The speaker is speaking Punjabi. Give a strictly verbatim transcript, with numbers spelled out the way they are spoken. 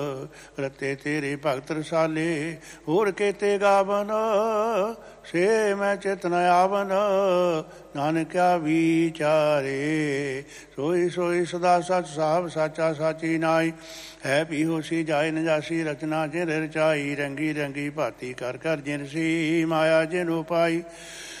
ਰਤੇ ਤੇਰੇ ਭਗਤ ਰਸਾਲੇ ਹੋਰ ਕੇਤੇ ਗਾਵਨ, ਸੇ ਮੈਂ ਚਿਤ ਨ ਆਵਨ ਨਾਨਕਿਆ ਵਿਚਾਰੇ। ਸੋਈ ਸੋਈ ਸਦਾ ਸਚ ਸਾਹਿਬ ਸਾਚਾ ਸਾਚੀ ਨਾਈ, ਹੈ ਵੀ ਹੋਸੀ ਜਾਏ ਨ ਜਾਸੀ ਰਚਨਾ ਜਿਨ ਰਚਾਈ। ਰੰਗੀ ਰੰਗੀ ਭਾਤੀ ਕਰ ਕਰ ਜਿਨ ਸੀ ਮਾਇਆ ਜਿਨ ਉਪਾਈ,